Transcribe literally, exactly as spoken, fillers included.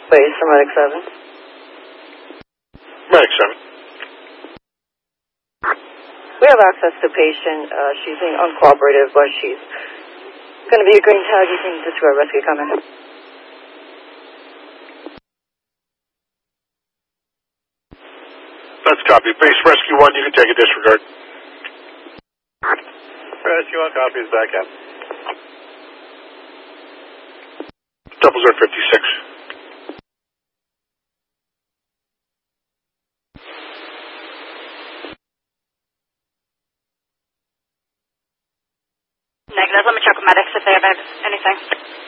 Wait, for Medic seven. Medic seven. We have access to patient. Uh, she's being uncooperative, but she's going to be a green tag. You can disregard rescue coming. Let's copy. Base Rescue one, you can take a disregard. Rescue one copies back up. Double zero fifty-six. Negative. Let me check with medics if they have anything.